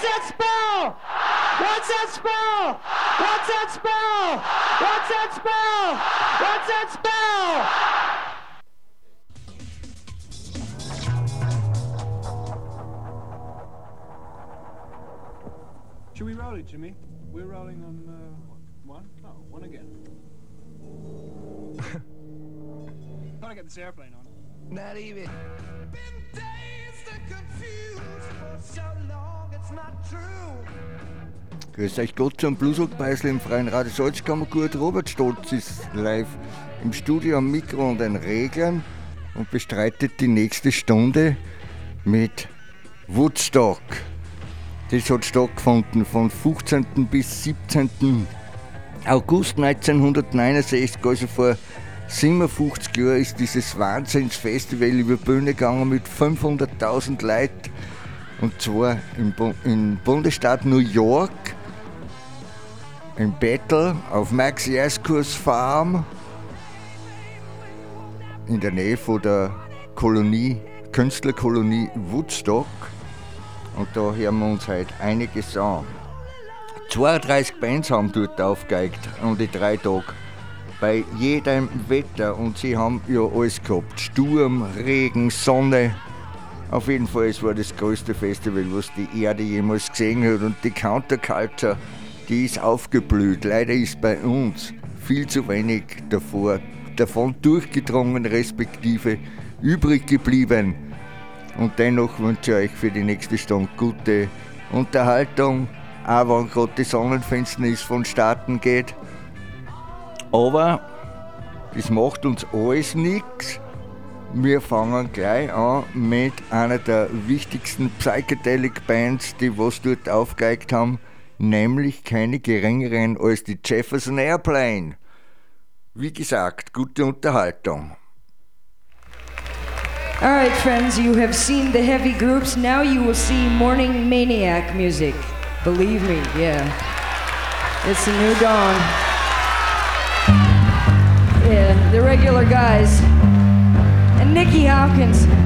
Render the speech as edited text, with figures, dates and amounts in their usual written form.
that spell? What's that spell? What's that spell? What's that spell? What's that spell? Should we roll it, Jimmy? We're rolling on one? No, one again. Gotta get this airplane on. Not even. Been dazed and confused for so long, it's not true. Grüß euch Gott zum Bluesrock-Beisel im Freien Radio Salzkammergut. Robert Stolz ist live im Studio am Mikro und den Reglern und bestreitet die nächste Stunde mit Woodstock. Das hat stattgefunden von 15. bis 17. August 1969, also vor 57 Jahren ist dieses Wahnsinnsfestival über die Bühne gegangen mit 500.000 Leuten. Und zwar im Bundesstaat New York, in Bethel, auf Max Jaskurs Farm, in der Nähe von der Künstlerkolonie Woodstock. Und da hören wir uns heute einiges an. 32 Bands haben dort aufgegeigt an die 3 Tage. Bei jedem Wetter, und sie haben ja alles gehabt. Sturm, Regen, Sonne. Auf jeden Fall, es war das größte Festival, was die Erde jemals gesehen hat. Und die Counterculture, die ist aufgeblüht. Leider ist bei uns viel zu wenig davon durchgedrungen, respektive übrig geblieben. Und dennoch wünsche ich euch für die nächste Stunde gute Unterhaltung, auch wenn gerade die Sonnenfinsternis vonstatten geht. Aber das macht uns alles nichts. Wir fangen gleich an mit einer der wichtigsten Psychedelic Bands, die was dort aufgegeigt haben, nämlich keine geringeren als die Jefferson Airplane. Wie gesagt, gute Unterhaltung. Alright friends, you have seen the heavy groups, now you will see Morning Maniac music. Believe me, yeah. It's a new dawn. Yeah, the regular guys. And Nicky Hopkins.